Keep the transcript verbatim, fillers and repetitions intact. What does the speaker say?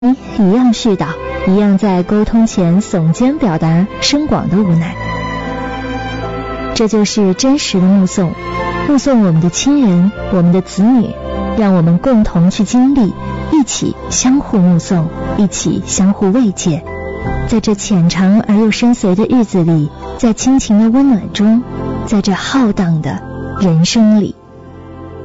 一样絮叨，一样在沟通前耸肩表达深广的无奈。这就是真实的目送，目送我们的亲人，我们的子女，让我们共同去经历，一起相互目送，一起相互慰藉。在这浅长而又深邃的日子里，在亲情的温暖中，在这浩荡的人生里。